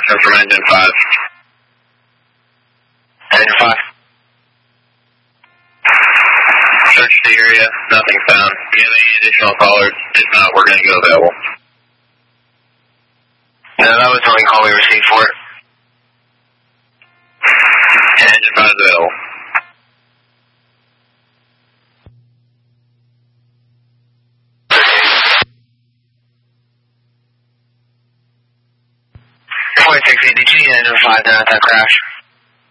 Roger from engine 5. Engine 5. Search the area, nothing found. Do you have any additional callers? If not, we're going to go available. No, that was the only call we received for it. Engine 5 is available. Did you need engine 5 down at that crash?